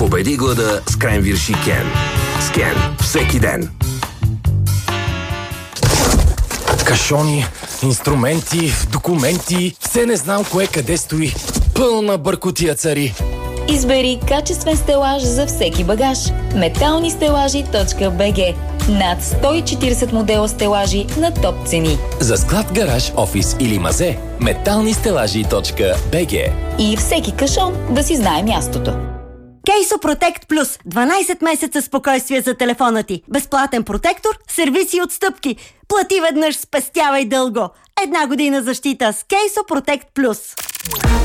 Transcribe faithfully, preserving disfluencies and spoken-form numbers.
Победи глада с кренвирши Кен. С Кен всеки ден. Кашони, инструменти, документи, все не знам кое къде стои. Пълна бъркотия цари. Избери качествен стелаж за всеки багаж. метални стелажи точка би джи. Над сто и четиридесет модела стелажи на топ цени. За склад, гараж, офис или мазе, метални стелажи точка би джи. И всеки кашон да си знае мястото. Кейсо Протект Плюс. дванайсет месеца спокойствие за телефона ти. Безплатен протектор, сервиси и отстъпки. Плати веднъж, спестявай дълго. Една година защита с Кейсо Протект Плюс.